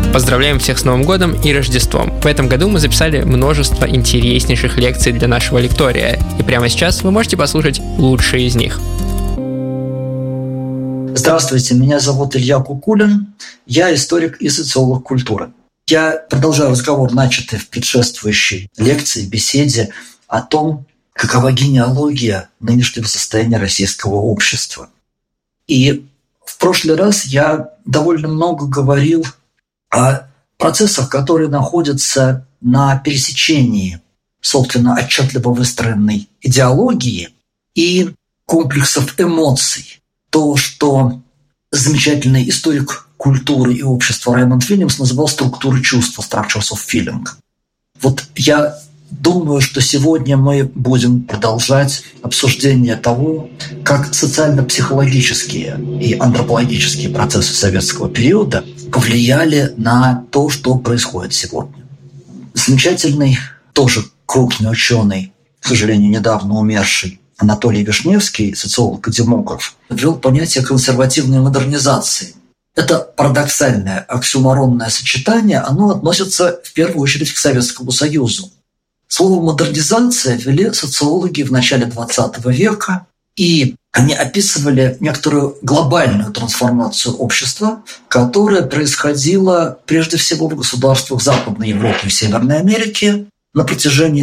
Поздравляем всех с Новым годом и Рождеством. В этом году мы записали множество интереснейших лекций для нашего лектория, и прямо сейчас вы можете послушать лучшие из них. Здравствуйте, меня зовут Илья Кукулин, я историк и социолог культуры. Я продолжаю разговор, начатый в предшествующей лекции, беседе о том, какова генеалогия нынешнего состояния российского общества. И в прошлый раз я довольно много говорил о процессах, которые находятся на пересечении, собственно, отчетливо выстроенной идеологии и комплексов эмоций. То, что замечательный историк культуры и общества Раймонд Вильямс называл структурой чувства, structures of feeling. Вот я думаю, что сегодня мы будем продолжать обсуждение того, как социально-психологические и антропологические процессы советского периода повлияли на то, что происходит сегодня. Замечательный, тоже крупный ученый, к сожалению, недавно умерший, Анатолий Вишневский, социолог и демограф, ввел понятие консервативной модернизации. Это парадоксальное оксюморонное сочетание, оно относится в первую очередь к Советскому Союзу. Слово «модернизация» ввели социологи в начале XX века, и они описывали некоторую глобальную трансформацию общества, которая происходила прежде всего в государствах Западной Европы и Северной Америки на протяжении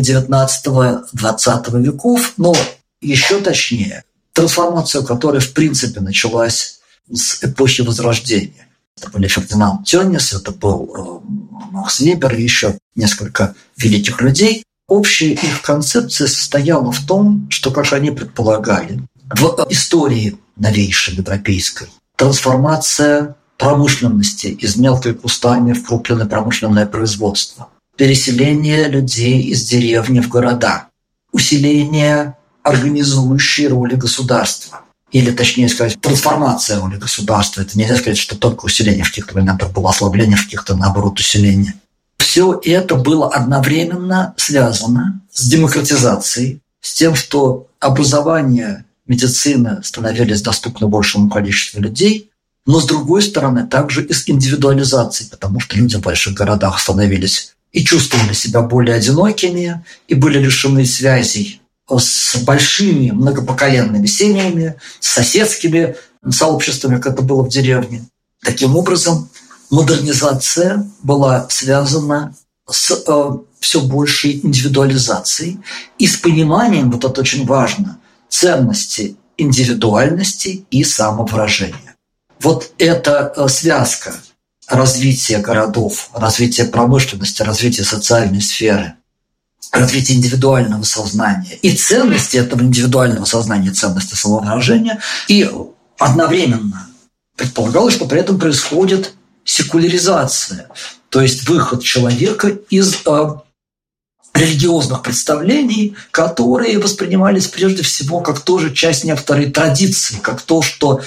XIX-XX веков, но еще точнее, трансформацию, которая в принципе началась с эпохи Возрождения. Это были Фердинанд Тённис, это был Макс Вебер и еще несколько великих людей. Общая их концепция состояла в том, что, как они предполагали, в истории новейшей европейской трансформация промышленности из мелкой кустарни в крупное промышленное производство, переселение людей из деревни в города, усиление организующей роли государства. Или, точнее сказать, трансформация роли государства. Это нельзя сказать, что только усиление в каких-то моментах было, ослабление в каких-то, наоборот, усиление. Все это было одновременно связано с демократизацией, с тем, что образование, медицина становились доступны большему количеству людей, но, с другой стороны, также и с индивидуализацией, потому что люди в больших городах становились и чувствовали себя более одинокими, и были лишены связей с большими многопоколенными семьями, с соседскими сообществами, как это было в деревне. Таким образом, модернизация была связана с все большей индивидуализацией и с пониманием, вот это очень важно, ценности индивидуальности и самовыражения. Вот эта связка развития городов, развития промышленности, развития социальной сферы, развитие индивидуального сознания и ценности этого индивидуального сознания, ценности самовыражения, и одновременно предполагалось, что при этом происходит секуляризация, то есть выход человека из религиозных представлений, которые воспринимались прежде всего как тоже часть некоторой традиции, как то, что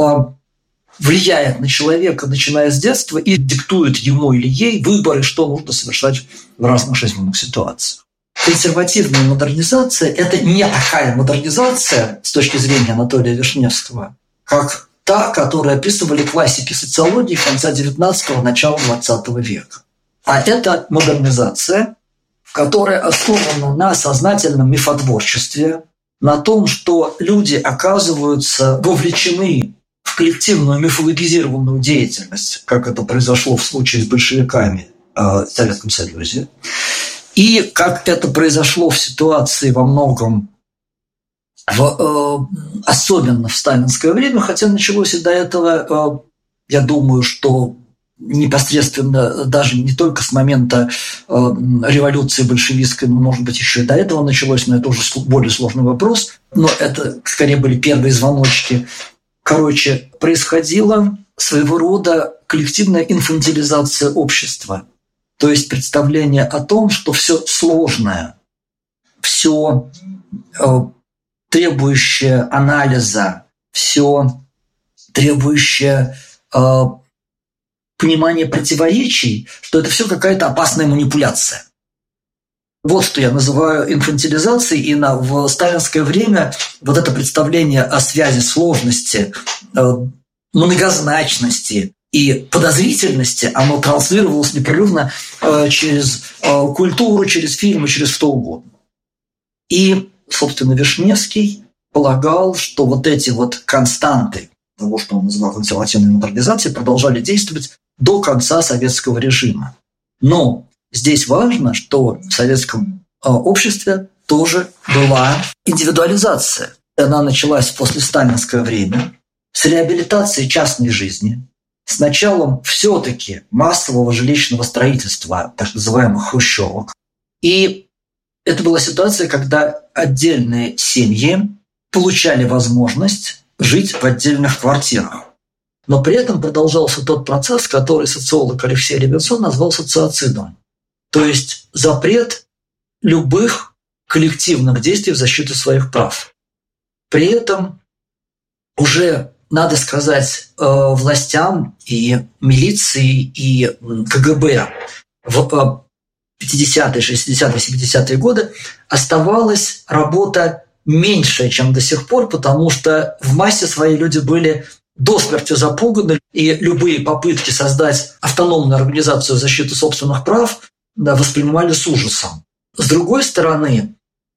влияет на человека, начиная с детства, и диктует ему или ей выборы, что нужно совершать в разных жизненных ситуациях. Консервативная модернизация – это не такая модернизация с точки зрения Анатолия Вишневского, как та, которую описывали классики социологии конца XIX – начала XX века. А это модернизация, которая основана на сознательном мифотворчестве, на том, что люди оказываются вовлечены в коллективную мифологизированную деятельность, как это произошло в случае с большевиками в Советском Союзе, и как это произошло в ситуации во многом, особенно в сталинское время, хотя началось и до этого, я думаю, что непосредственно даже не только с момента революции большевистской, но, может быть, еще и до этого началось, но это уже более сложный вопрос, но это скорее были первые звоночки. Короче, происходила своего рода коллективная инфантилизация общества. То есть представление о том, что все сложное, все требующее анализа, все требующее понимания противоречий, что это все какая-то опасная манипуляция. Вот что я называю инфантилизацией, и в сталинское время вот это представление о связи сложности, многозначности и подозрительности, оно транслировалось непрерывно через культуру, через фильмы, через что угодно. И, собственно, Вишневский полагал, что вот эти вот константы того, что он называл консервативной модернизацией, продолжали действовать до конца советского режима. Но здесь важно, что в советском обществе тоже была индивидуализация. Она началась в послесталинское время с реабилитации частной жизни, с началом все-таки массового жилищного строительства, так называемых хрущевок. И это была ситуация, когда отдельные семьи получали возможность жить в отдельных квартирах. Но при этом продолжался тот процесс, который социолог Алексей Ревенсон назвал социоцидом. То есть запрет любых коллективных действий в защиту своих прав. При этом уже, надо сказать, властям и милиции, и КГБ в 50-е, 60-е, 70-е годы оставалась работа меньше, чем до сих пор, потому что в массе своей люди были до смерти запуганы, и любые попытки создать автономную организацию в защиту собственных прав воспринимали с ужасом. С другой стороны,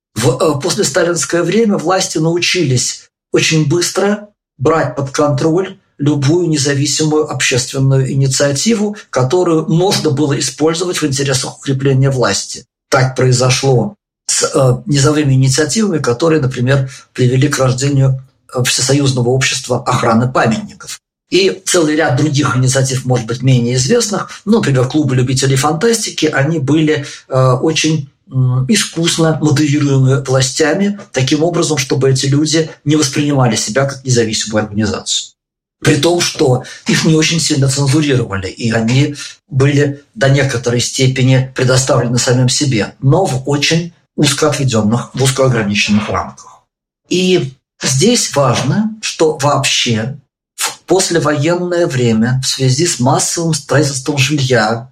в послесталинское время власти научились очень быстро брать под контроль любую независимую общественную инициативу, которую можно было использовать в интересах укрепления власти. Так произошло с низовыми инициативами, которые, например, привели к рождению Всесоюзного общества охраны памятников. И целый ряд других инициатив, может быть, менее известных, например, клубы любителей фантастики, они были очень искусно модерируемы властями таким образом, чтобы эти люди не воспринимали себя как независимую организацию. При том, что их не очень сильно цензурировали, и они были до некоторой степени предоставлены самим себе, но в очень узко отведенных, в узко ограниченных рамках. И здесь важно, что вообще в послевоенное время в связи с массовым строительством жилья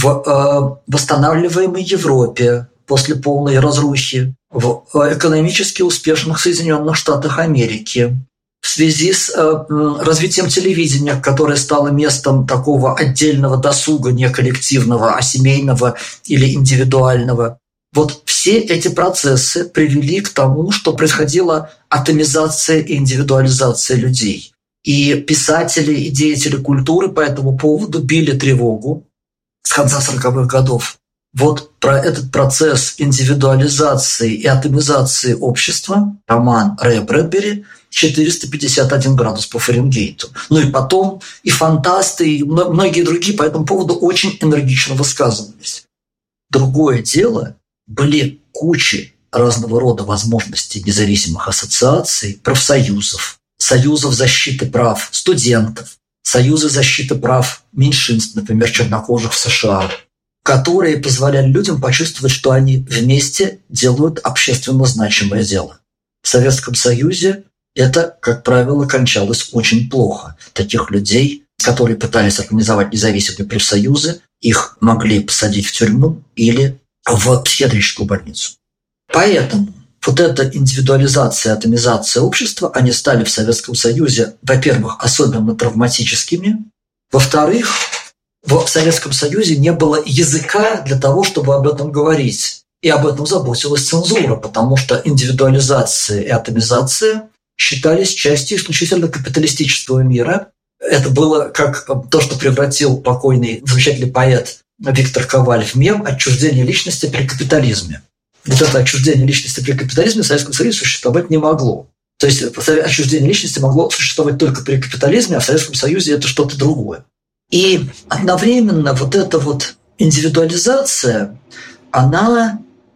в восстанавливаемой Европе после полной разрухи, в экономически успешных Соединенных Штатах Америки, в связи с развитием телевидения, которое стало местом такого отдельного досуга, не коллективного, а семейного или индивидуального, вот все эти процессы привели к тому, что происходила атомизация и индивидуализация людей. И писатели и деятели культуры по этому поводу били тревогу с конца 40-х годов. Вот про этот процесс индивидуализации и атомизации общества роман Рэя Брэдбери «451 градус по Фаренгейту». Ну и потом и фантасты, и многие другие по этому поводу очень энергично высказывались. Другое дело, были кучи разного рода возможностей независимых ассоциаций, профсоюзов, союзов защиты прав студентов, союзы защиты прав меньшинств, например, чернокожих в США, которые позволяли людям почувствовать, что они вместе делают общественно значимое дело. В Советском Союзе это, как правило, кончалось очень плохо. Таких людей, которые пытались организовать независимые профсоюзы, их могли посадить в тюрьму или в психиатрическую больницу. Поэтому вот эта индивидуализация, атомизация общества, они стали в Советском Союзе, во-первых, особенно травматическими, во-вторых, в Советском Союзе не было языка для того, чтобы об этом говорить. И об этом заботилась цензура, потому что индивидуализация и атомизация считались частью исключительно капиталистического мира. Это было как то, что превратил покойный замечательный поэт Виктор Коваль в мем «Отчуждение личности при капитализме». Вот это отчуждение личности при капитализме в Советском Союзе существовать не могло. То есть отчуждение личности могло существовать только при капитализме, а в Советском Союзе это что-то другое. И одновременно вот эта вот индивидуализация, она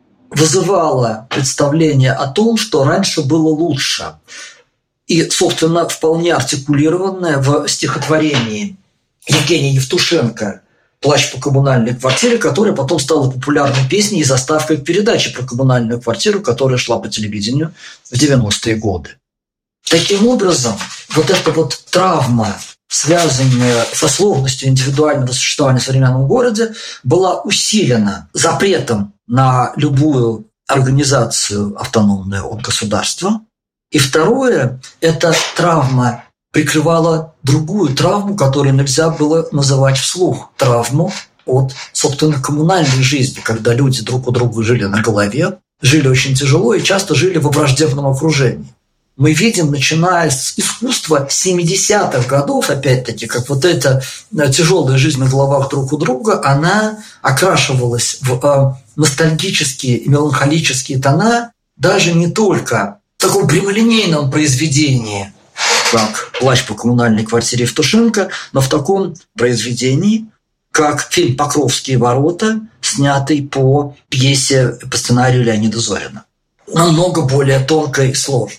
вызывала представление о том, что раньше было лучше. И, собственно, вполне артикулированное в стихотворении Евгения Евтушенко «Плач по коммунальной квартире», которая потом стала популярной песней и заставкой к передаче про коммунальную квартиру, которая шла по телевидению в 90-е годы. Таким образом, вот эта вот травма, связанная со сложностью индивидуального существования в современном городе, была усилена запретом на любую организацию автономную от государства. И второе – это травма прикрывала другую травму, которую нельзя было называть вслух. Травму от, собственно, коммунальной жизни, когда люди друг у друга жили на голове, жили очень тяжело и часто жили во враждебном окружении. Мы видим, начиная с искусства 70-х годов, опять-таки, как вот эта тяжелая жизнь на головах друг у друга, она окрашивалась в ностальгические и меланхолические тона, даже не только в таком прямолинейном произведении, как «Плач по коммунальной квартире Евтушенко», но в таком произведении, как фильм «Покровские ворота», снятый по пьесе, по сценарию Леонида Зорина. Намного более тонко и сложно.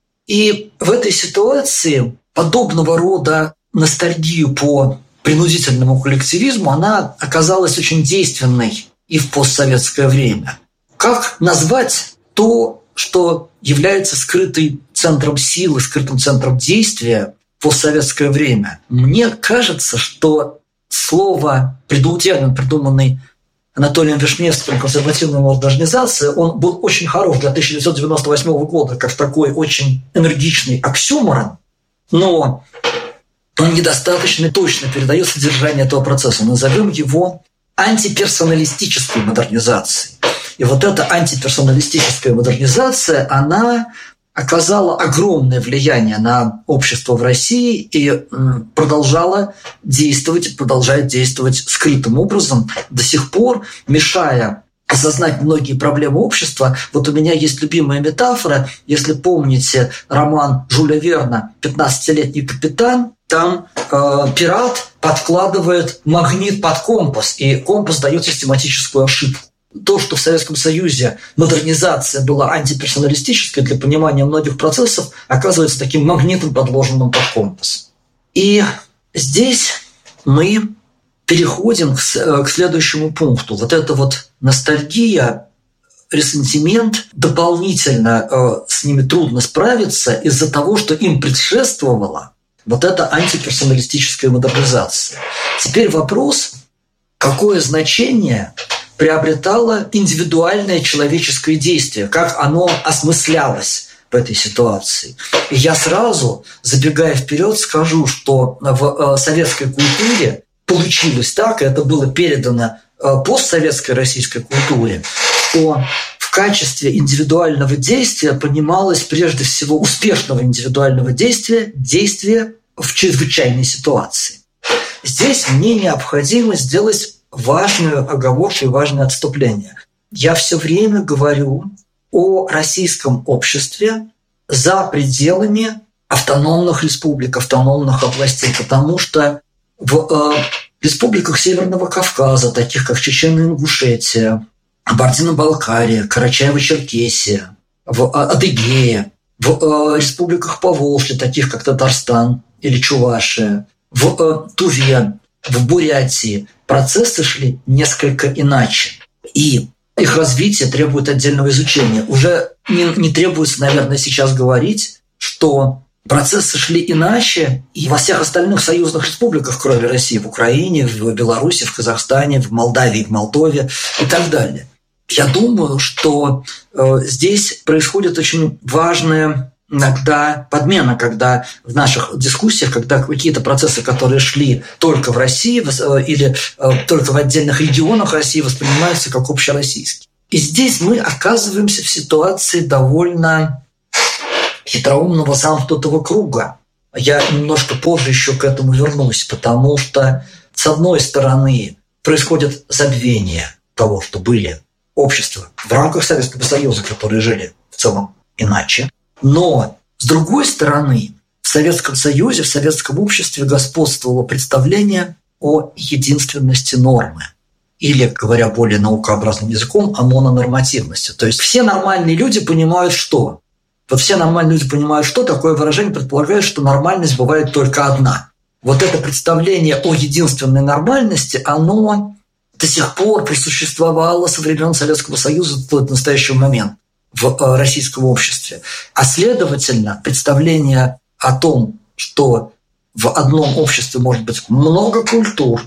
И в этой ситуации подобного рода ностальгию по принудительному коллективизму, она оказалась очень действенной и в постсоветское время. Как назвать то, что является скрытым центром силы, скрытым центром действия в постсоветское время? Мне кажется, что слово, термин, придуманный Анатолием Вишневским, консервативная модернизация, он был очень хорош для 1998 года, как такой очень энергичный оксюморон, но он недостаточно точно передает содержание этого процесса. Назовем его антиперсоналистической модернизацией. И вот эта антиперсоналистическая модернизация, она оказала огромное влияние на общество в России и продолжает действовать скрытым образом до сих пор, мешая осознать многие проблемы общества. Вот у меня есть любимая метафора. Если помните роман Жюля Верна «15-летний капитан», там пират подкладывает магнит под компас, и компас дает систематическую ошибку. То, что в Советском Союзе модернизация была антиперсоналистической для понимания многих процессов, оказывается таким магнитом, подложенным под компас. И здесь мы переходим к следующему пункту. Вот эта вот ностальгия, ресентимент, дополнительно с ними трудно справиться из-за того, что им предшествовала вот эта антиперсоналистическая модернизация. Теперь вопрос, какое значение приобретало индивидуальное человеческое действие, как оно осмыслялось в этой ситуации. И я сразу, забегая вперед, скажу, что в советской культуре получилось так, и это было передано постсоветской российской культуре, что в качестве индивидуального действия понималось прежде всего успешного индивидуального действия в чрезвычайной ситуации. Здесь мне необходимо сделать важную оговорку и важное отступление. Я все время говорю о российском обществе за пределами автономных республик, автономных областей, потому что в республиках Северного Кавказа, таких как Чечена и Ингушетия, Кабардино-Балкария, Карачаево-Черкесия, в Адыгее, в республиках Поволжья, таких как Татарстан или Чувашия, в Туве, в Бурятии, процессы шли несколько иначе. И их развитие требует отдельного изучения. Уже не требуется, наверное, сейчас говорить, что процессы шли иначе и во всех остальных союзных республиках, кроме России, в Украине, в Беларуси, в Казахстане, в Молдавии, в Молдове и так далее. Я думаю, что здесь происходит очень важная иногда подмена, когда в наших дискуссиях, когда какие-то процессы, которые шли только в России или только в отдельных регионах России, воспринимаются как общероссийские. И здесь мы оказываемся в ситуации довольно хитроумного замкнутого круга. Я немножко позже еще к этому вернусь, потому что, с одной стороны, происходит забвение того, что были общества в рамках Советского Союза, которые жили в целом иначе. Но, с другой стороны, в Советском Союзе, в советском обществе господствовало представление о единственности нормы. Или, говоря более наукообразным языком, о мононормативности. То есть все нормальные люди понимают, что? Вот все нормальные люди понимают, что такое выражение предполагает, что нормальность бывает только одна. Вот это представление о единственной нормальности, оно до сих пор просуществовало со времен Советского Союза до настоящего момента в российском обществе. А следовательно, представление о том, что в одном обществе может быть много культур,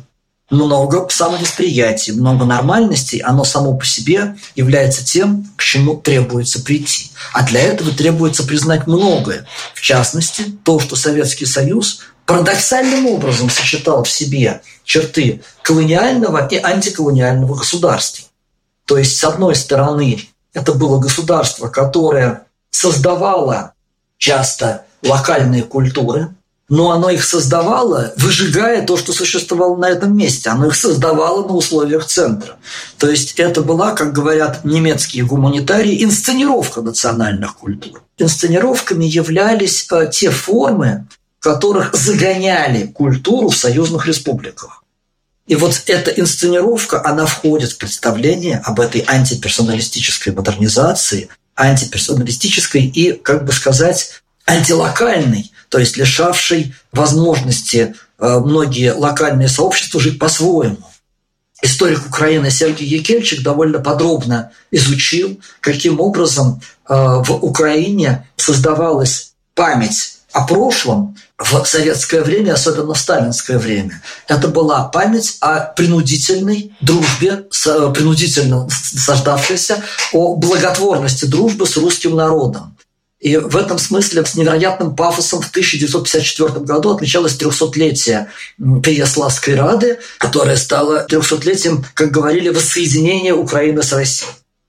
много самовосприятия, много нормальностей, оно само по себе является тем, к чему требуется прийти. А для этого требуется признать многое. В частности, то, что Советский Союз парадоксальным образом сочетал в себе черты колониального и антиколониального государства. То есть, с одной стороны, это было государство, которое создавало часто локальные культуры, но оно их создавало, выжигая то, что существовало на этом месте. Оно их создавало на условиях центра. То есть это была, как говорят немецкие гуманитарии, инсценировка национальных культур. Инсценировками являлись те формы, в которых загоняли культуру в союзных республиках. И вот эта инсценировка, она входит в представление об этой антиперсоналистической модернизации, антиперсоналистической и, как бы сказать, антилокальной, то есть лишавшей возможности многие локальные сообщества жить по-своему. Историк Украины Сергей Екельчик довольно подробно изучил, каким образом в Украине создавалась память о прошлом в советское время, особенно в сталинское время. Это была память о принудительной дружбе, принудительно сождавшейся, о благотворности дружбы с русским народом. И в этом смысле с невероятным пафосом в 1954 году отличалось 300-летие Переяславской Рады, которое стало 300-летием, как говорили, воссоединения Украины с Россией.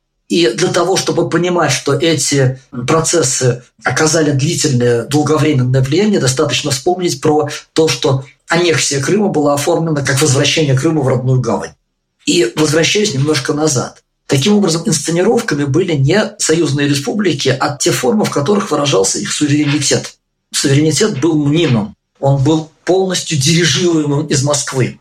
И для того, чтобы понимать, что эти процессы оказали длительное, долговременное влияние, достаточно вспомнить про то, что аннексия Крыма была оформлена как возвращение Крыма в родную гавань. И возвращаюсь немножко назад. Таким образом, инсценировками были не союзные республики, а те формы, в которых выражался их суверенитет. Суверенитет был мнимым, он был полностью дирижируемым из Москвы.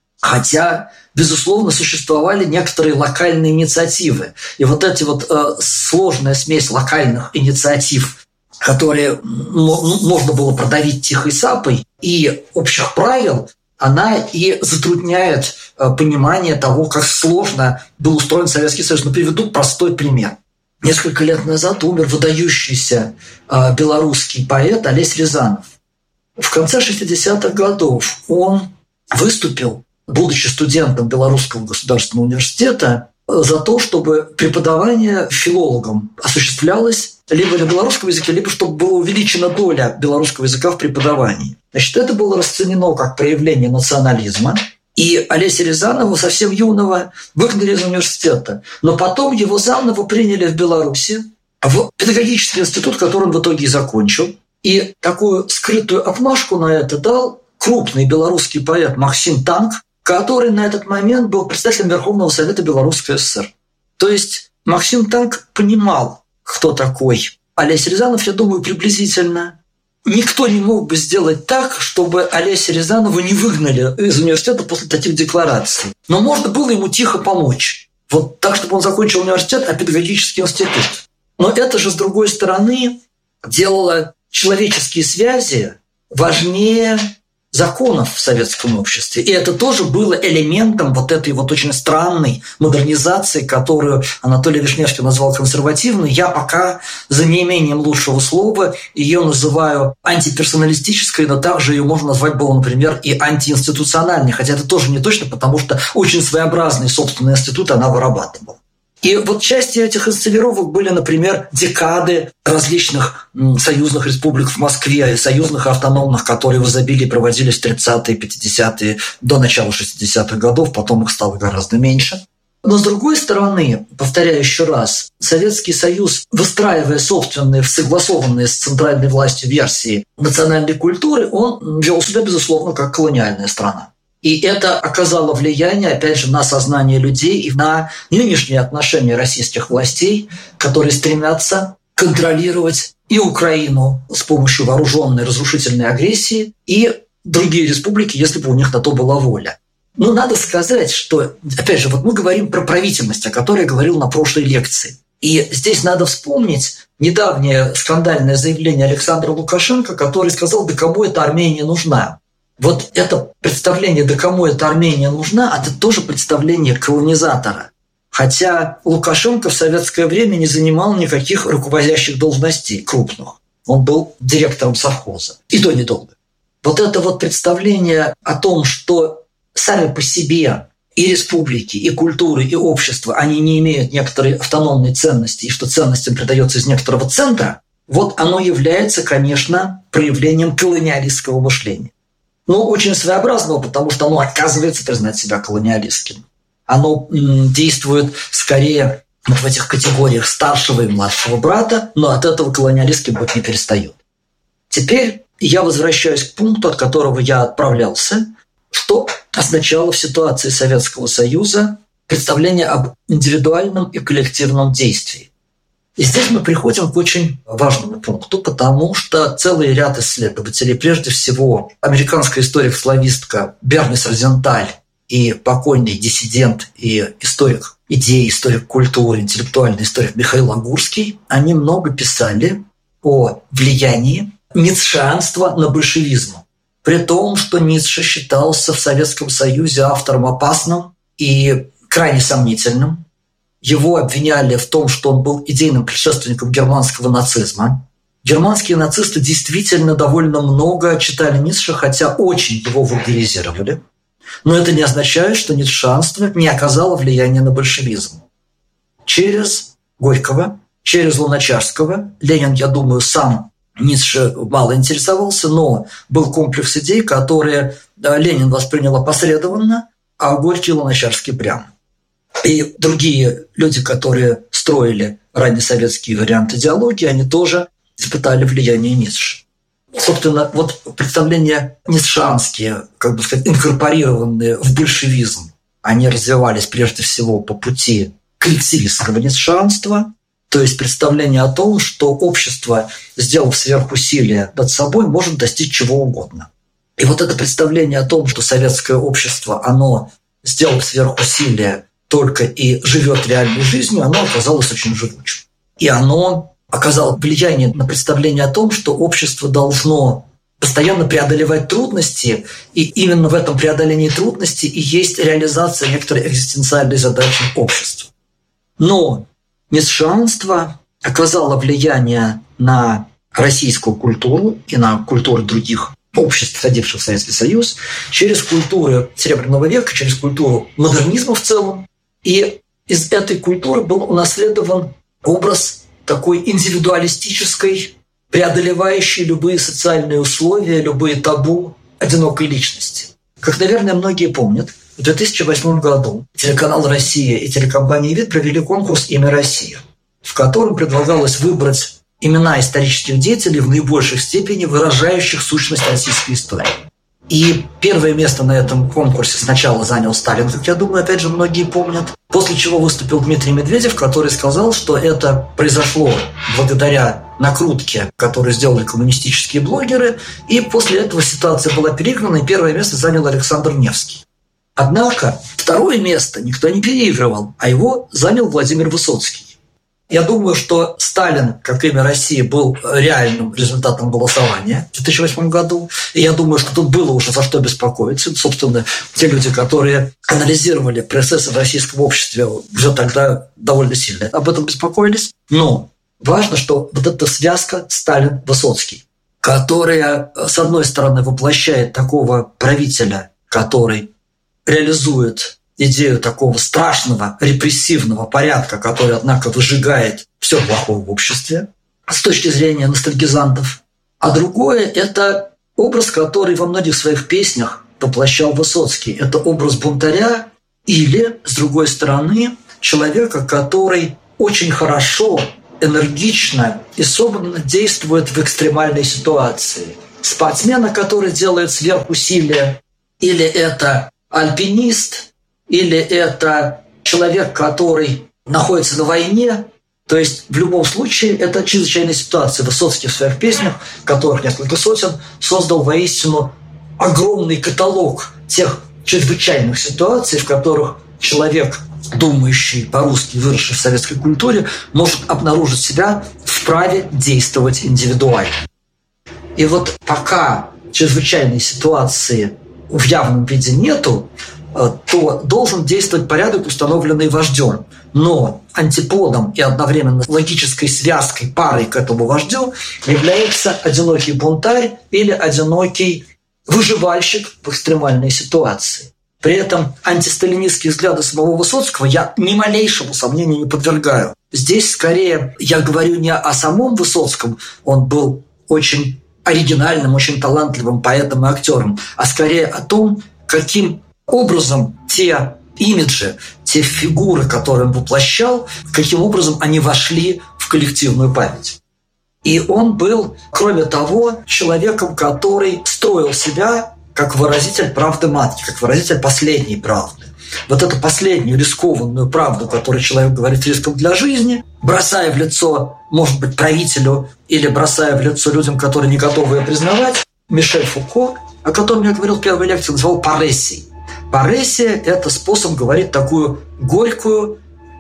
Хотя, безусловно, существовали некоторые локальные инициативы. И вот эти вот сложная смесь локальных инициатив, которые можно было продавить тихой сапой, и общих правил, она и затрудняет понимание того, как сложно был устроен Советский Союз. Но приведу простой пример. Несколько лет назад умер выдающийся белорусский поэт Олесь Рязанов. В конце 60-х годов он выступил, будучи студентом Белорусского государственного университета, за то, чтобы преподавание филологам осуществлялось либо на белорусском языке, либо чтобы была увеличена доля белорусского языка в преподавании. Значит, это было расценено как проявление национализма, и Олеся Рязанова, совсем юного, выгнали из университета. Но потом его заново приняли в Беларуси, в педагогический институт, который он в итоге и закончил. И такую скрытую отмашку на это дал крупный белорусский поэт Максим Танк, который на этот момент был председателем Верховного Совета Белорусской ССР. То есть Максим Танк понимал, кто такой Олесь Рязанов, я думаю, приблизительно. Никто не мог бы сделать так, чтобы Олеся Рязанова не выгнали из университета после таких деклараций. Но можно было ему тихо помочь. Вот так, чтобы он закончил университет, а педагогический институт. Но это же, с другой стороны, делало человеческие связи важнее законов в советском обществе. И это тоже было элементом вот этой вот очень странной модернизации, которую Анатолий Вишневский назвал консервативной. Я пока, за неимением лучшего слова, ее называю антиперсоналистической, но также ее можно назвать было, например, и антиинституциональной. Хотя это тоже не точно, потому что очень своеобразный собственный институт она вырабатывала. И вот части этих инсценировок были, например, декады различных союзных республик в Москве, союзных и автономных, которые в изобилии проводились в 30-е, 50-е, до начала 60-х годов, потом их стало гораздо меньше. Но, с другой стороны, повторяю еще раз, Советский Союз, выстраивая собственные, согласованные с центральной властью версии национальной культуры, он вел себя, безусловно, как колониальная страна. И это оказало влияние, опять же, на сознание людей и на нынешние отношения российских властей, которые стремятся контролировать и Украину с помощью вооруженной разрушительной агрессии, и другие республики, если бы у них на то была воля. Но надо сказать, что, опять же, вот мы говорим про правительность, о которой я говорил на прошлой лекции. И здесь надо вспомнить недавнее скандальное заявление Александра Лукашенко, который сказал, да кому эта Армения нужна. Вот это представление, да кому эта Армения нужна, это тоже представление колонизатора. Хотя Лукашенко в советское время не занимал никаких руководящих должностей крупных. Он был директором совхоза. И то недолго. Вот это вот представление о том, что сами по себе и республики, и культуры, и общества, они не имеют некоторой автономной ценности, и что ценностям придается из некоторого центра, вот оно является, конечно, проявлением колониалистского мышления. Но очень своеобразного, потому что оно отказывается признать себя колониалистским. Оно действует скорее вот в этих категориях старшего и младшего брата, но от этого колониалистским быть не перестает. Теперь я возвращаюсь к пункту, от которого я отправлялся, что означало в ситуации Советского Союза представление об индивидуальном и коллективном действии. И здесь мы приходим к очень важному пункту, потому что целый ряд исследователей, прежде всего американская историк-славистка Бернис Розенталь и покойный диссидент и историк идей, историк культуры, интеллектуальный историк Михаил Агурский, они много писали о влиянии ницшеанства на большевизм. При том, что Ницше считался в Советском Союзе автором опасным и крайне сомнительным. Его обвиняли в том, что он был идейным предшественником германского нацизма. Германские нацисты действительно довольно много читали Ницше, хотя очень его вульгаризировали. Но это не означает, что ницшеанство не оказало влияния на большевизм. Через Горького, через Луначарского Ленин, я думаю, сам Ницше мало интересовался, но был комплекс идей, которые Ленин воспринял опосредованно, а Горький и Луначарский прямо. И другие люди, которые строили раннесоветские варианты идеологии, они тоже испытали влияние Ницше. Собственно, вот представления ницшеанские, как бы сказать, инкорпорированные в большевизм, они развивались прежде всего по пути коллективистского ницшеанства, то есть представление о том, что общество, сделав сверхусилие над собой, может достичь чего угодно. И вот это представление о том, что советское общество, оно, сделав сверхусилие, только и живет реальной жизнью, оно оказалось очень живучим. И оно оказало влияние на представление о том, что общество должно постоянно преодолевать трудности, и именно в этом преодолении трудностей и есть реализация некоторой экзистенциальной задачи общества. Но ницшеанство оказало влияние на российскую культуру и на культуру других обществ, входивших в Советский Союз, через культуру Серебряного века, через культуру модернизма в целом. И из этой культуры был унаследован образ такой индивидуалистической, преодолевающей любые социальные условия, любые табу одинокой личности. Как, наверное, многие помнят, в 2008 году телеканал «Россия» и телекомпания «Вид» провели конкурс «Имя Россия», в котором предлагалось выбрать имена исторических деятелей в наибольшей степени выражающих сущность российской истории. И первое место на этом конкурсе сначала занял Сталин, как я думаю, опять же, многие помнят, после чего выступил Дмитрий Медведев, который сказал, что это произошло благодаря накрутке, которую сделали коммунистические блогеры, и после этого ситуация была переиграна, и первое место занял Александр Невский. Однако второе место никто не переигрывал, а его занял Владимир Высоцкий. Я думаю, что Сталин, как имя России, был реальным результатом голосования в 2008 году. И я думаю, что тут было уже за что беспокоиться. Собственно, те люди, которые анализировали процессы в российском обществе, уже тогда довольно сильно об этом беспокоились. Но важно, что вот эта связка Сталин-Высоцкий, которая, с одной стороны, воплощает такого правителя, который реализует идею такого страшного репрессивного порядка, который, однако, выжигает все плохое в обществе с точки зрения ностальгизантов. А другое – это образ, который во многих своих песнях воплощал Высоцкий. Это образ бунтаря или, с другой стороны, человека, который очень хорошо, энергично и собранно действует в экстремальной ситуации. Спортсмена, который делает сверхусилия, или это альпинист, или это человек, который находится на войне. То есть в любом случае это чрезвычайная ситуация. Высоцкий в своих песнях, которых несколько сотен, создал воистину огромный каталог тех чрезвычайных ситуаций, в которых человек, думающий по-русски, выросший в советской культуре, может обнаружить себя в праве действовать индивидуально. И вот пока чрезвычайной ситуации в явном виде нету, то должен действовать порядок, установленный вождем. Но антиподом и одновременно логической связкой, парой к этому вождю является одинокий бунтарь или одинокий выживальщик в экстремальной ситуации. При этом антисталинистские взгляды самого Высоцкого я ни малейшему сомнению не подвергаю. Здесь скорее я говорю не о самом Высоцком, он был очень оригинальным, очень талантливым поэтом и актером, а скорее о том, каким образом те имиджи, те фигуры, которые он воплощал, каким образом они вошли в коллективную память. И он был, кроме того, человеком, который строил себя как выразитель правды матки, как выразитель последней правды. Вот эту последнюю рискованную правду, которую человек говорит риском для жизни, бросая в лицо, может быть, правителю или бросая в лицо людям, которые не готовы ее признавать, Мишель Фуко, о котором я говорил в первой лекции, называл парессией. Парессия – это способ говорить такую горькую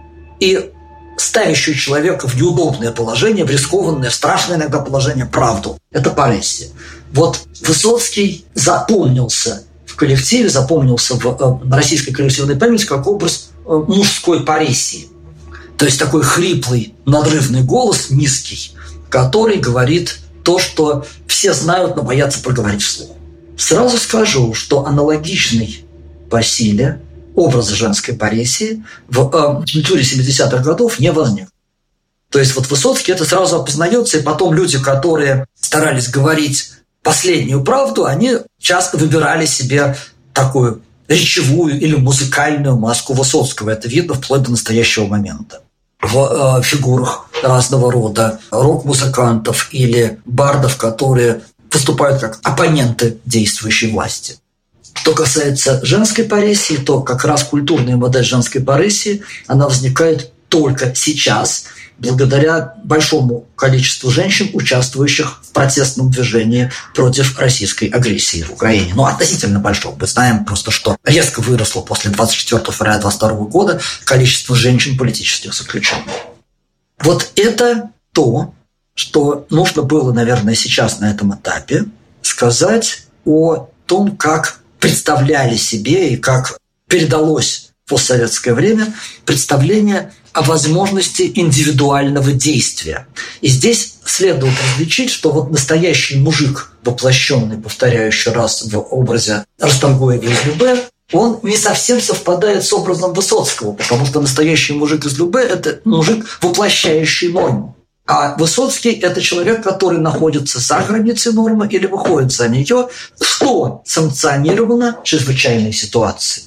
и ставящую человека в неудобное положение, в рискованное, в страшное иногда положение правду. Это парессия. Вот Высоцкий запомнился в коллективе, запомнился в российской коллективной памяти как образ мужской парессии. То есть такой хриплый, надрывный голос, низкий, который говорит то, что все знают, но боятся проговорить вслух. Сразу скажу, что аналогичный по силе образ женской парессии в культуре 70-х годов не возник. То есть вот Высоцкий это сразу опознается, и потом люди, которые старались говорить последнюю правду, они часто выбирали себе такую речевую или музыкальную маску Высоцкого. Это видно вплоть до настоящего момента. В фигурах разного рода рок-музыкантов или бардов, которые выступают как оппоненты действующей власти. Что касается женской парессии, то как раз культурная модель женской парессии, она возникает только сейчас, благодаря большому количеству женщин, участвующих в протестном движении против российской агрессии в Украине. Ну, относительно большого. Мы знаем просто, что резко выросло после 24 февраля 2022 года количество женщин политических заключенных. Вот это то, что нужно было, наверное, сейчас на этом этапе сказать о том, как представляли себе и как передалось в постсоветское время представление о возможности индивидуального действия. И здесь следует различить, что вот настоящий мужик, воплощенный, повторяю еще раз, в образе Расторгуева из Любе, он не совсем совпадает с образом Высоцкого, потому что настоящий мужик из Любе – это мужик, воплощающий норму. А Высоцкий – это человек, который находится за границей нормы или выходит за нее, что санкционировано чрезвычайной ситуацией.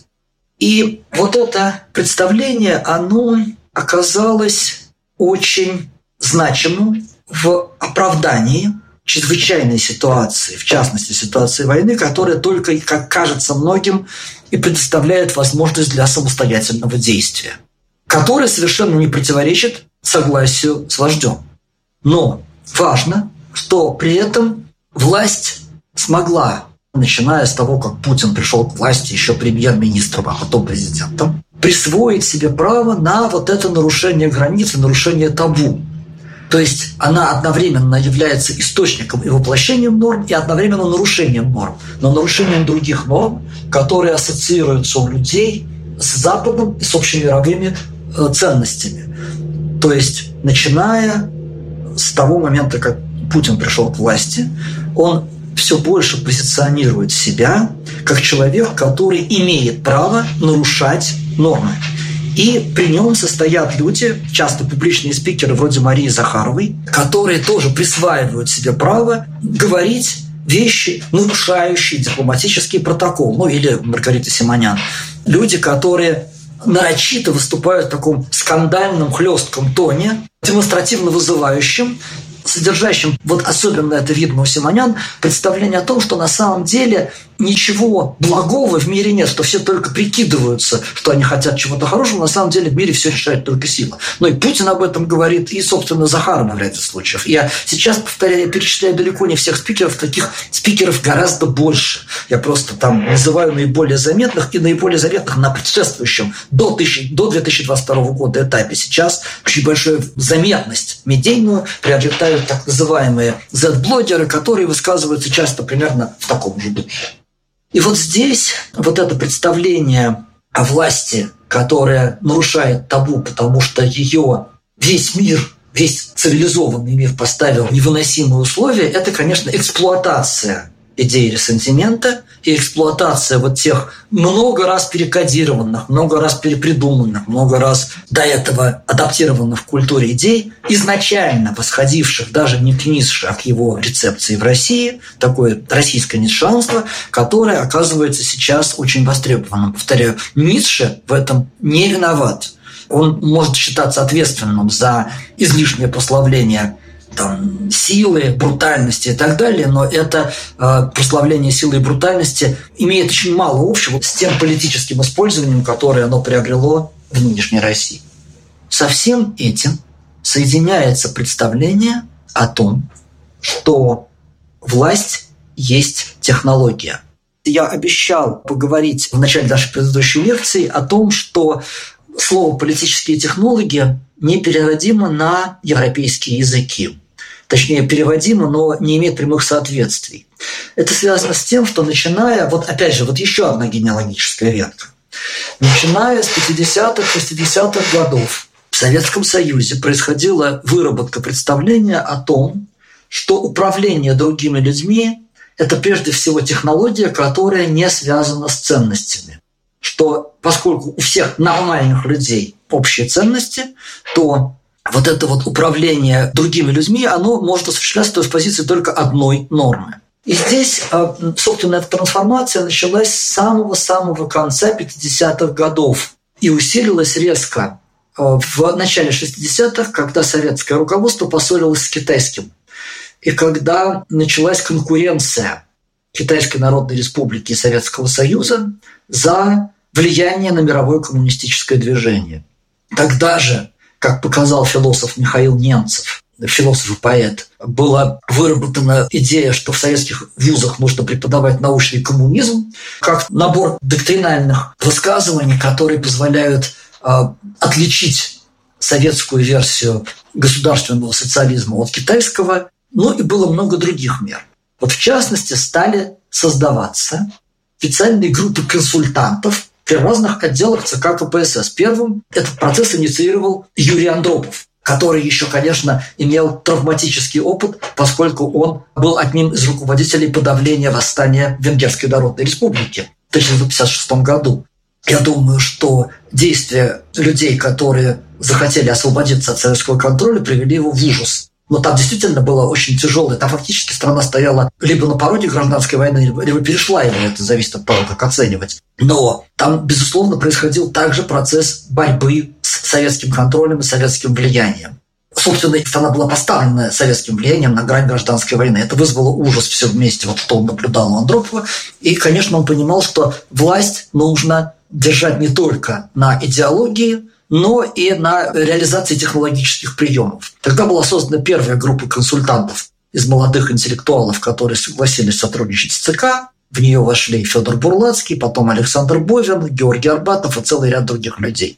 И вот это представление, оно оказалось очень значимым в оправдании чрезвычайной ситуации, в частности, ситуации войны, которая только, как кажется многим, и предоставляет возможность для самостоятельного действия, которая совершенно не противоречит согласию с вождем. Но важно, что при этом власть смогла, начиная с того, как Путин пришел к власти еще премьер-министром, а потом президентом, присвоить себе право на вот это нарушение границ, нарушение табу. То есть она одновременно является источником и воплощением норм, и одновременно нарушением норм, но нарушением других норм, которые ассоциируются у людей с Западом и с общемировыми ценностями. То есть, начиная с того момента, как Путин пришел к власти, он все больше позиционирует себя как человек, который имеет право нарушать нормы. И при нем состоят люди, часто публичные спикеры вроде Марии Захаровой, которые тоже присваивают себе право говорить вещи, нарушающие дипломатический протокол. Ну, или Маргарита Симонян. Люди, которые нарочито выступают в таком скандальном, хлестком тоне, демонстративно вызывающим, содержащим, вот особенно это видно у Симонян, представление о том, что на самом деле ничего благого в мире нет, что все только прикидываются, что они хотят чего-то хорошего, на самом деле в мире все решает только сила. Ну и Путин об этом говорит, и, собственно, Захарова в ряде случаев. Я сейчас, повторяю, перечисляю далеко не всех спикеров, таких спикеров гораздо больше. Я просто там называю наиболее заметных и наиболее заметных на предшествующем до 2022 года этапе. Сейчас очень большую заметность медийную приобретают так называемые Z-блогеры, которые высказываются часто примерно в таком же духе. И вот здесь вот это представление о власти, которая нарушает табу, потому что ее весь мир, весь цивилизованный мир поставил в невыносимые условия, это, конечно, эксплуатация идеи ресентимента и эксплуатация вот тех много раз перекодированных, много раз перепридуманных, много раз до этого адаптированных в культуре идей, изначально восходивших даже не к Ницше, а к его рецепции в России, такое российское ницшеанство, которое оказывается сейчас очень востребованным. Повторяю, Ницше в этом не виноват. Он может считаться ответственным за излишнее прославление силы, брутальности и так далее, но это прославление силы и брутальности имеет очень мало общего с тем политическим использованием, которое оно приобрело в нынешней России. Со всем этим соединяется представление о том, что власть есть технология. Я обещал поговорить в начале нашей предыдущей лекции о том, что слово «политические технологии» непереводимо на европейские языки. Точнее, переводимо, но не имеет прямых соответствий. Это связано с тем, что начиная, опять же, еще одна генеалогическая ветка. Начиная с 50-х, 60-х годов в Советском Союзе происходила выработка представления о том, что управление другими людьми – это прежде всего технология, которая не связана с ценностями. Что поскольку у всех нормальных людей общие ценности, то это управление другими людьми, оно может осуществляться с позиции только одной нормы. И здесь, собственно, эта трансформация началась с самого-самого конца 50-х годов и усилилась резко в начале 60-х, когда советское руководство поссорилось с китайским. И когда началась конкуренция Китайской Народной Республики и Советского Союза за влияние на мировое коммунистическое движение. Тогда же, как показал философ Михаил Немцев, философ и поэт, была выработана идея, что в советских вузах нужно преподавать научный коммунизм, как набор доктринальных высказываний, которые позволяют отличить советскую версию государственного социализма от китайского, и было много других мер. В частности, стали создаваться специальные группы консультантов при разных отделах ЦК КПСС. Первым этот процесс инициировал Юрий Андропов, который еще, конечно, имел травматический опыт, поскольку он был одним из руководителей подавления восстания Венгерской Народной Республики в 1956 году. Я думаю, что действия людей, которые захотели освободиться от советского контроля, привели его в ужас. Но там действительно было очень тяжелое. Там фактически страна стояла либо на пороге гражданской войны, либо перешла его. Это зависит от того, как оценивать. Но там, безусловно, происходил также процесс борьбы с советским контролем и советским влиянием. Собственно, страна была поставлена советским влиянием на грань гражданской войны. Это вызвало ужас все вместе, что он наблюдал у Андропова. И, конечно, он понимал, что власть нужно держать не только на идеологии, но и на реализации технологических приемов. Тогда была создана первая группа консультантов из молодых интеллектуалов, которые согласились сотрудничать с ЦК. В нее вошли Федор Бурлацкий, потом Александр Бовин, Георгий Арбатов и целый ряд других людей.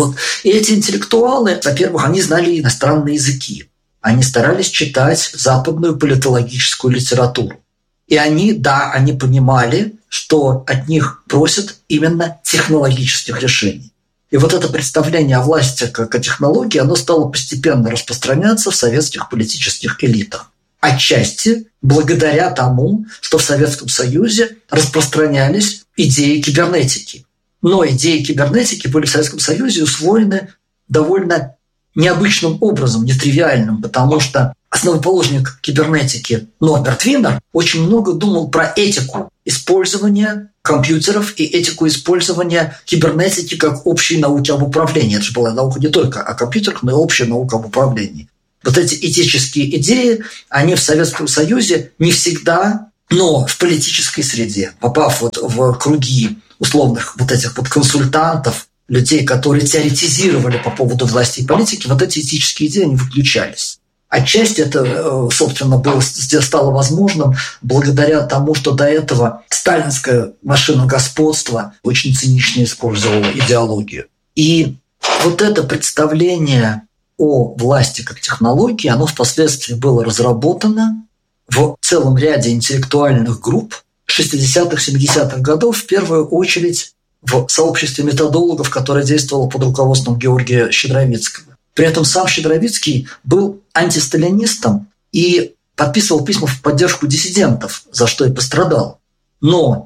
И эти интеллектуалы, во-первых, они знали иностранные языки. Они старались читать западную политологическую литературу. И они понимали, что от них просят именно технологических решений. И это представление о власти как о технологии, оно стало постепенно распространяться в советских политических элитах. Отчасти благодаря тому, что в Советском Союзе распространялись идеи кибернетики. Но идеи кибернетики были в Советском Союзе усвоены довольно необычным образом, нетривиальным, потому что основоположник кибернетики Норберт Винер очень много думал про этику использования компьютеров и этику использования кибернетики как общей науки об управлении. Это же была наука не только о компьютерах, но и общая наука об управлении. Эти этические идеи, они в Советском Союзе не всегда, но в политической среде, попав в круги условных этих консультантов, людей, которые теоретизировали по поводу власти и политики, эти этические идеи не выключались. Отчасти это, собственно, стало возможным благодаря тому, что до этого сталинская машина господства очень цинично использовала идеологию. И это представление о власти как технологии, оно впоследствии было разработано в целом ряде интеллектуальных групп 60-х, 70-х годов, в первую очередь в сообществе методологов, которое действовало под руководством Георгия Щедровицкого. При этом сам Щедровицкий был антисталинистом и подписывал письма в поддержку диссидентов, за что и пострадал. Но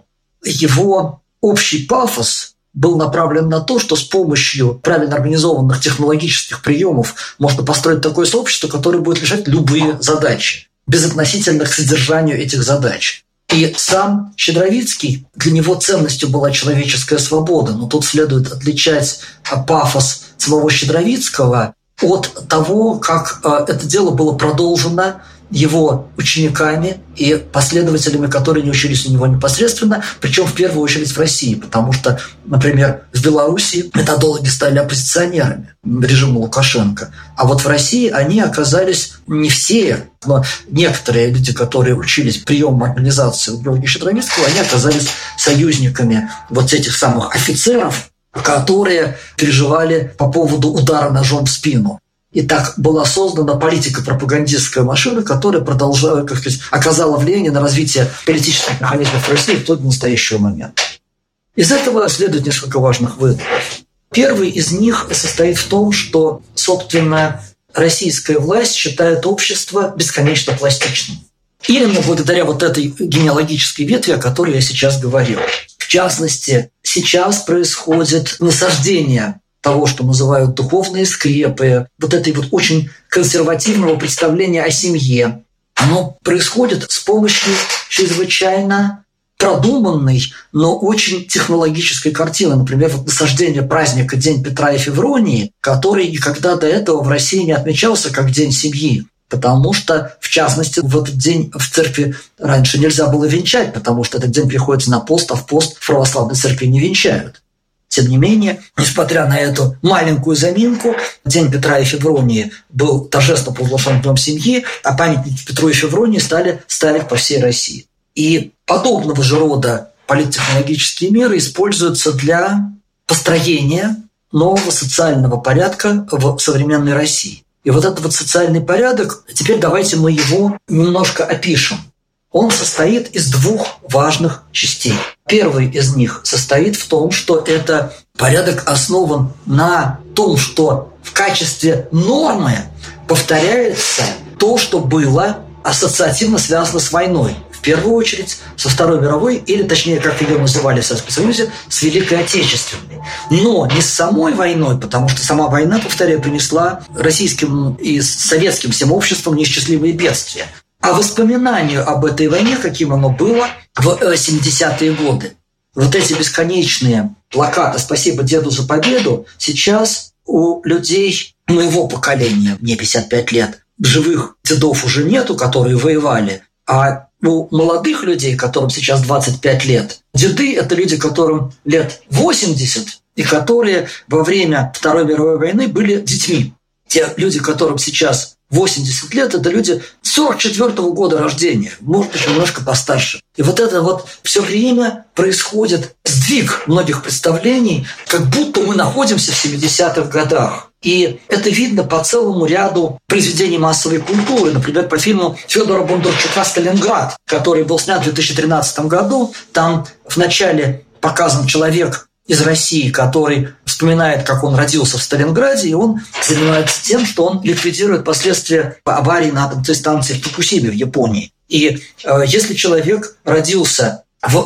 его общий пафос был направлен на то, что с помощью правильно организованных технологических приемов можно построить такое сообщество, которое будет решать любые задачи, безотносительно к содержанию этих задач. И сам Щедровицкий, для него ценностью была человеческая свобода, но тут следует отличать пафос самого Щедровицкого от того, как это дело было продолжено его учениками и последователями, которые не учились у него непосредственно, причем в первую очередь в России, потому что, например, в Белоруссии методологи стали оппозиционерами режима Лукашенко, а вот в России они оказались не все, но некоторые люди, которые учились приемам организации у Георгия Щедровицкого, они оказались союзниками вот этих самых офицеров, которые переживали по поводу удара ножом в спину. И так была создана политико-пропагандистская машина, которая продолжала, оказала влияние на развитие политических механизмов в России вплоть до настоящего момента. Из этого следует несколько важных выводов. Первый из них состоит в том, что, собственно, российская власть считает общество бесконечно пластичным. Именно благодаря вот этой генеалогической ветви, о которой я сейчас говорил. В частности, сейчас происходит насаждение того, что называют духовные скрепы, вот этой вот очень консервативного представления о семье. Оно происходит с помощью чрезвычайно продуманной, но очень технологической картины. Например, вот насаждение праздника День Петра и Февронии, который никогда до этого в России не отмечался как День семьи. Потому что, в частности, в этот день в церкви раньше нельзя было венчать, потому что этот день приходится на пост, а в пост в православной церкви не венчают. Тем не менее, несмотря на эту маленькую заминку, День Петра и Февронии был торжественно провозглашен Днем семьи, а памятники Петру и Февронии стали ставить по всей России. И подобного же рода политтехнологические меры используются для построения нового социального порядка в современной России. И вот этот вот социальный порядок, теперь давайте мы его немножко опишем. Он состоит из двух важных частей. Первый из них состоит в том, что это порядок основан на том, что в качестве нормы повторяется то, что было ассоциативно связано с войной. В первую очередь со Второй мировой, или точнее, как ее называли в Советском Союзе, с Великой Отечественной. Но не с самой войной, потому что сама война, повторяю, принесла российским и советским всем обществам неисчислимые бедствия. А воспоминанию об этой войне, каким оно было в 70-е годы. Вот эти бесконечные плакаты «Спасибо деду за победу» сейчас у людей моего поколения, мне 55 лет, живых дедов уже нету, которые воевали, а у молодых людей, которым сейчас 25 лет, деды – это люди, которым лет 80, и которые во время Второй мировой войны были детьми. Те люди, которым сейчас 80 лет, это люди 44-го года рождения, может, еще немножко постарше. И вот это вот все время происходит сдвиг многих представлений, как будто мы находимся в 70-х годах. И это видно по целому ряду произведений массовой культуры. Например, по фильму Федора Бондарчука «Сталинград», который был снят в 2013 году. Там вначале показан человек из России, который вспоминает, как он родился в Сталинграде, и он занимается тем, что он ликвидирует последствия аварии на атомной станции в Фукусиме в Японии. И если человек родился в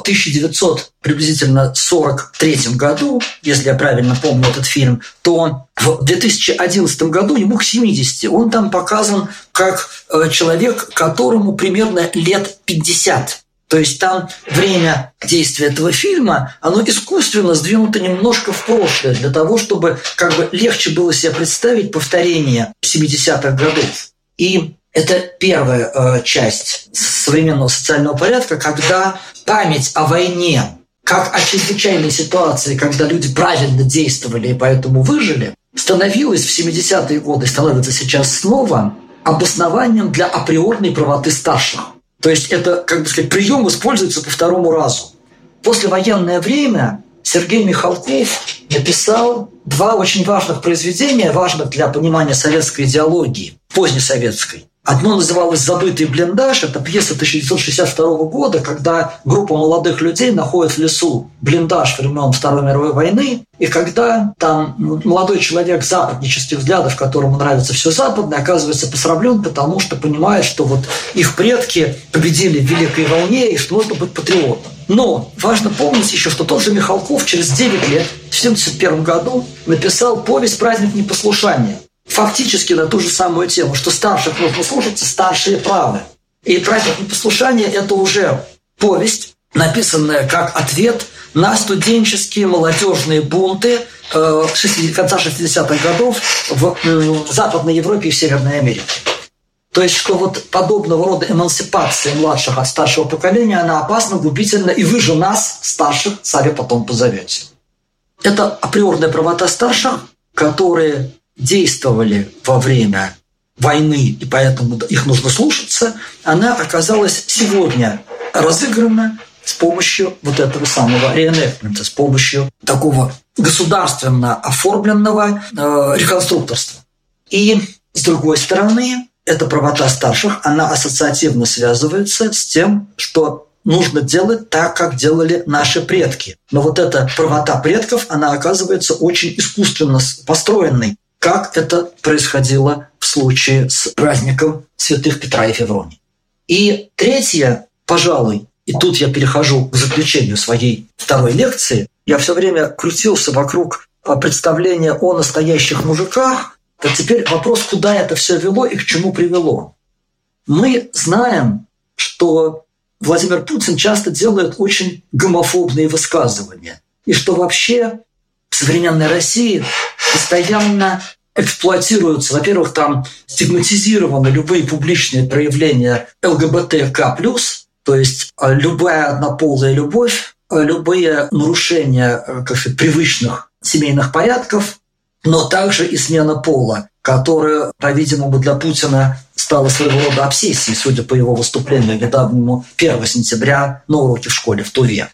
1943 году, если я правильно помню этот фильм, то в 2011 году ему к 70. Он там показан как человек, которому примерно лет 50. То есть там время действия этого фильма, оно искусственно сдвинуто немножко в прошлое, для того, чтобы как бы легче было себе представить повторение 70-х годов. И это первая часть современного социального порядка, когда память о войне, как о чрезвычайной ситуации, когда люди правильно действовали и поэтому выжили, становилась в 70-е годы, становится сейчас снова обоснованием для априорной правоты старших. То есть это, как бы сказать, прием используется по второму разу. В послевоенное время Сергей Михалков написал два очень важных произведения, важных для понимания советской идеологии, позднесоветской. Одно называлось «Забытый блиндаж». Это пьеса 1962 года, когда группа молодых людей находит в лесу блиндаж времен Второй мировой войны. И когда там молодой человек западнических взглядов, которому нравится все западное, оказывается посрамлен, потому что понимает, что вот их предки победили в Великой войне и что нужно быть патриотом. Но важно помнить еще, что тот же Михалков через 9 лет, в 1971 году, написал повесть «Праздник непослушания». Фактически на ту же самую тему, что старших нужно слушаться, старшие правы. И «Праздник непослушания» – это уже повесть, написанная как ответ на студенческие молодежные бунты конца 60-х годов в Западной Европе и в Северной Америке. То есть, что вот подобного рода эмансипация младшего от старшего поколения, она опасна, губительна, и вы же нас, старших, сами потом позовете. Это априорная правота старших, которые действовали во время войны, и поэтому их нужно слушаться, она оказалась сегодня разыграна с помощью вот этого самого рeenactment, с помощью такого государственно оформленного реконструкторства. И, с другой стороны, эта правота старших, она ассоциативно связывается с тем, что нужно делать так, как делали наши предки. Но вот эта правота предков, она оказывается очень искусственно построенной, как это происходило в случае с праздником святых Петра и Февронии. И третье, пожалуй, и тут я перехожу к заключению своей второй лекции, я все время крутился вокруг представления о настоящих мужиках. Так теперь вопрос, куда это все вело и к чему привело. Мы знаем, что Владимир Путин часто делает очень гомофобные высказывания, и что вообще в современной России постоянно эксплуатируются, во-первых, там стигматизированы любые публичные проявления ЛГБТК+, то есть любая однополая любовь, любые нарушения, как сказать, привычных семейных порядков, но также и смена пола, которая, по-видимому, для Путина стала своего рода обсессией, судя по его выступлению недавнему 1 сентября на уроке в школе в Туве.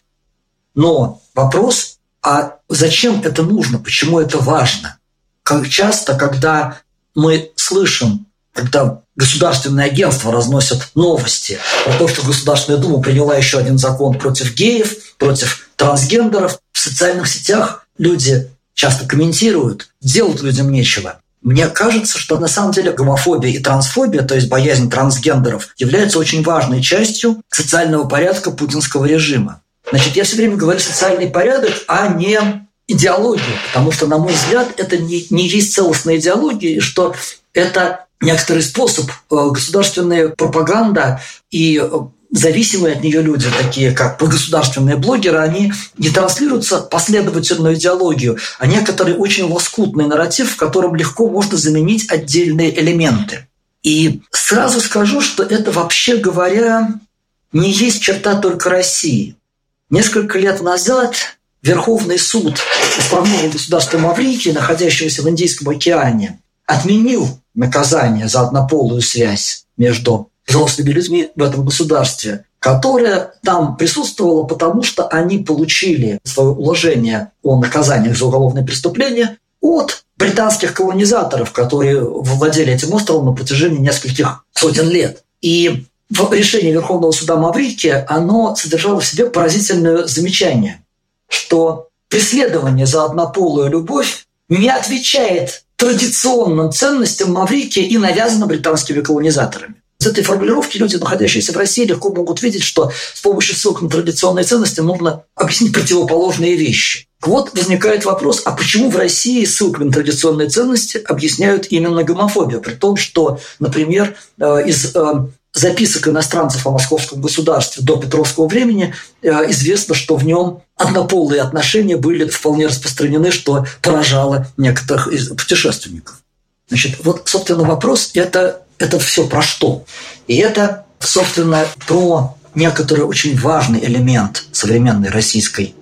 Но вопрос, а зачем это нужно, почему это важно? Как часто, когда мы слышим, когда государственные агентства разносят новости про то, что Государственная Дума приняла еще один закон против геев, против трансгендеров, в социальных сетях люди часто комментируют, делать людям нечего. Мне кажется, что на самом деле гомофобия и трансфобия, то есть боязнь трансгендеров, является очень важной частью социального порядка путинского режима. Значит, я все время говорю социальный порядок, а не идеологию, потому что, на мой взгляд, это не есть целостная идеология, и что это некоторый способ государственная пропаганда и зависимые от нее люди, такие как государственные блогеры, они не транслируются последовательную идеологию, а некоторый очень лоскутный нарратив, в котором легко можно заменить отдельные элементы. И сразу скажу, что это, вообще говоря, не есть черта только России. Несколько лет назад Верховный суд исправного государства Маврикии, находящегося в Индийском океане, отменил наказание за однополую связь между взрослыми людьми в этом государстве, которое там присутствовало, потому что они получили свое уложение о наказаниях за уголовные преступления от британских колонизаторов, которые владели этим островом на протяжении нескольких сотен лет. И в решении Верховного суда Маврикии оно содержало в себе поразительное замечание, что преследование за однополую любовь не отвечает традиционным ценностям Маврикии и навязано британскими колонизаторами. С этой формулировки люди, находящиеся в России, легко могут видеть, что с помощью ссылок на традиционные ценности нужно объяснить противоположные вещи. Вот возникает вопрос, а почему в России ссылками на традиционные ценности объясняют именно гомофобию? При том, что, например, из записок иностранцев о московском государстве до Петровского времени известно, что в нем однополые отношения были вполне распространены, что поражало некоторых из путешественников. Значит, вот, собственно, вопрос это все про что? И это, собственно, про некоторый очень важный элемент современной российской